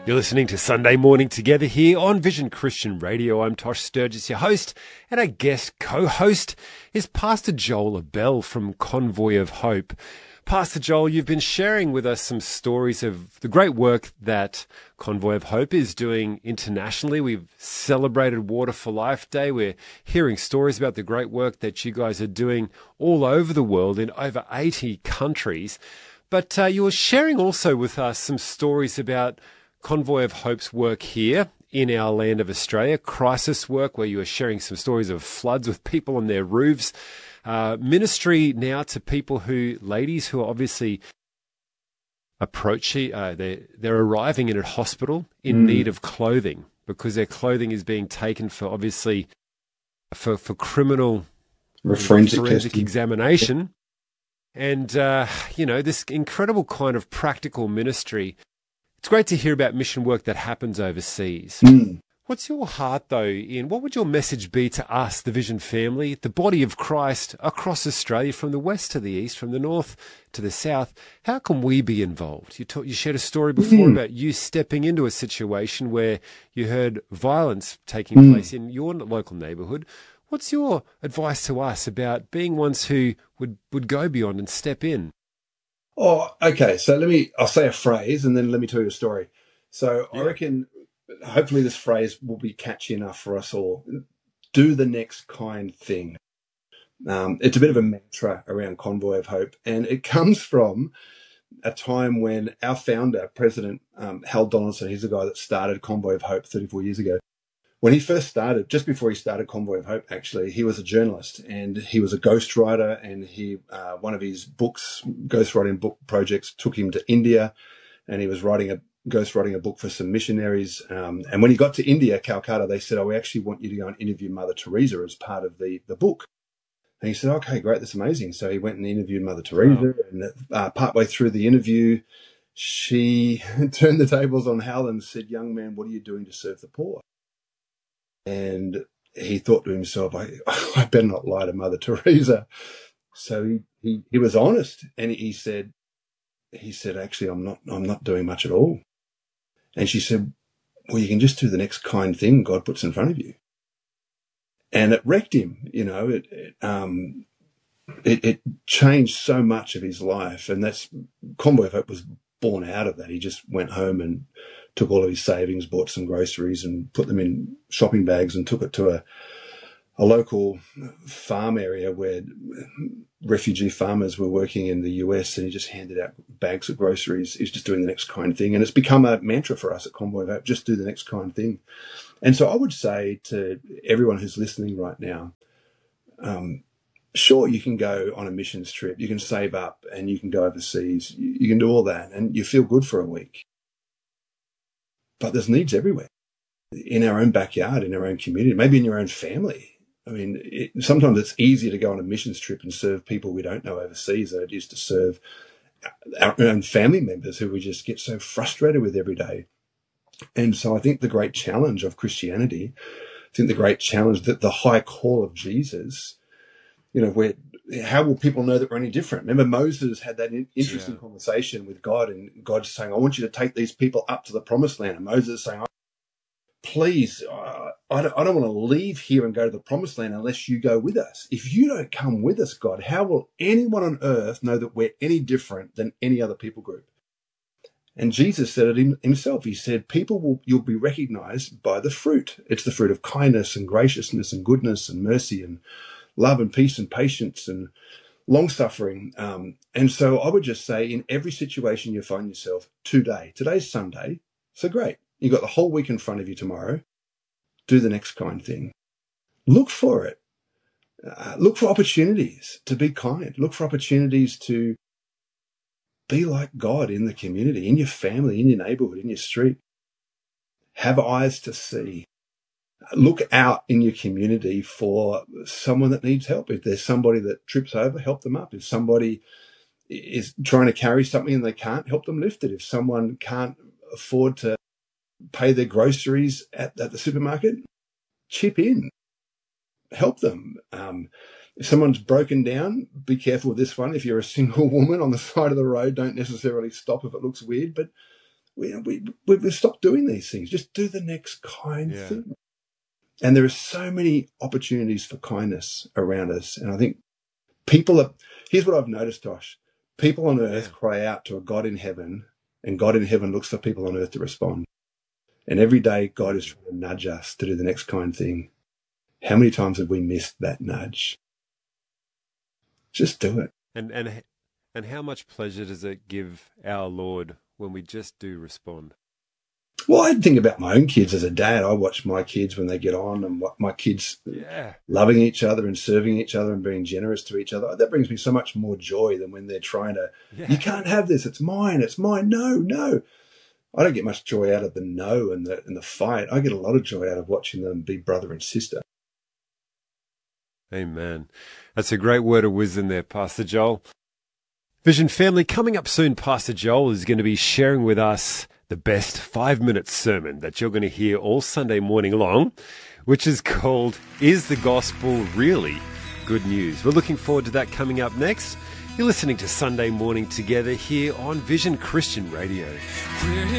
You're listening to Sunday Morning Together here on Vision Christian Radio. I'm Tosh Sturgis, your host, and our guest co-host is Pastor Joel Abell from Convoy of Hope. Pastor Joel, you've been sharing with us some stories of the great work that Convoy of Hope is doing internationally. We've celebrated Water for Life Day. We're hearing stories about the great work that you guys are doing all over the world in over 80 countries. But you were sharing also with us some stories about Convoy of Hope's work here in our land of Australia, crisis work where you are sharing some stories of floods with people on their roofs, ministry now to people ladies who are obviously they're arriving in a hospital in need of clothing because their clothing is being taken for criminal forensic examination. And, this incredible kind of practical ministry. It's great to hear about mission work that happens overseas. What's your heart, though, Ian? What would your message be to us, the Vision family, the body of Christ across Australia, from the west to the east, from the north to the south? How can we be involved? You shared a story before about you stepping into a situation where you heard violence taking place in your local neighbourhood. What's your advice to us about being ones who would go beyond and step in? Oh, okay. So I'll say a phrase and then let me tell you a story. So I reckon hopefully this phrase will be catchy enough for us all. Do the next kind thing. It's a bit of a mantra around Convoy of Hope, and it comes from a time when our founder, President Hal Donaldson, he's the guy that started Convoy of Hope 34 years ago. When he first started, just before he started Convoy of Hope, actually, he was a journalist and he was a ghostwriter, and one of his ghostwriting book projects took him to India, and he was ghostwriting a book for some missionaries. And when he got to India, Calcutta, they said, we actually want you to go and interview Mother Teresa as part of the book. And he said, okay, great, that's amazing. So he went and interviewed Mother Teresa, and partway through the interview, she turned the tables on Hal and said, young man, what are you doing to serve the poor? And he thought to himself, I better not lie to Mother Teresa. So he was honest, and he said, actually, I'm not doing much at all. And she said, well, you can just do the next kind thing God puts in front of you. And it wrecked him, it changed so much of his life. And that's Convoy of Hope was born out of that. He just went home and took all of his savings, bought some groceries and put them in shopping bags and took it to a local farm area where refugee farmers were working in the US, and he just handed out bags of groceries. He's just doing the next kind thing. And it's become a mantra for us at Convoy of Hope, just do the next kind thing. And so I would say to everyone who's listening right now, sure, you can go on a missions trip, you can save up and you can go overseas, you can do all that and you feel good for a week. But there's needs everywhere, in our own backyard, in our own community, maybe in your own family. I mean, sometimes it's easier to go on a missions trip and serve people we don't know overseas than it is to serve our own family members who we just get so frustrated with every day. And so I think the great challenge of Christianity, that the high call of Jesus, how will people know that we're any different? Remember, Moses had that interesting conversation with God, and God saying, I want you to take these people up to the promised land. And Moses saying, please, I don't want to leave here and go to the promised land unless you go with us. If you don't come with us, God, how will anyone on earth know that we're any different than any other people group? And Jesus said it himself. He said, you'll be recognized by the fruit. It's the fruit of kindness and graciousness and goodness and mercy and love and peace and patience and long-suffering. And so I would just say, in every situation you find yourself today's Sunday, so great. You've got the whole week in front of you tomorrow. Do the next kind thing. Look for it. Look for opportunities to be kind. Look for opportunities to be like God in the community, in your family, in your neighborhood, in your street. Have eyes to see. Look out in your community for someone that needs help. If there's somebody that trips over, help them up. If somebody is trying to carry something and they can't, help them lift it. If someone can't afford to pay their groceries at the supermarket, chip in, help them. If someone's broken down, be careful with this one. If you're a single woman on the side of the road, don't necessarily stop if it looks weird, but we've stopped doing these things. Just do the next kind thing. And there are so many opportunities for kindness around us. And I think here's what I've noticed, Tosh. People on earth cry out to a God in heaven, and God in heaven looks for people on earth to respond. And every day God is trying to nudge us to do the next kind thing. How many times have we missed that nudge? Just do it. And how much pleasure does it give our Lord when we just do respond? Well, I think about my own kids as a dad. I watch my kids when they get on, and what my kids loving each other and serving each other and being generous to each other. That brings me so much more joy than when they're trying to, you can't have this, it's mine. No. I don't get much joy out of the no and the fight. I get a lot of joy out of watching them be brother and sister. Amen. That's a great word of wisdom there, Pastor Joel. Vision family, coming up soon, Pastor Joel is going to be sharing with us the best 5-minute sermon that you're going to hear all Sunday morning long, which is called, Is the Gospel Really Good News? We're looking forward to that coming up next. You're listening to Sunday Morning Together here on Vision Christian Radio.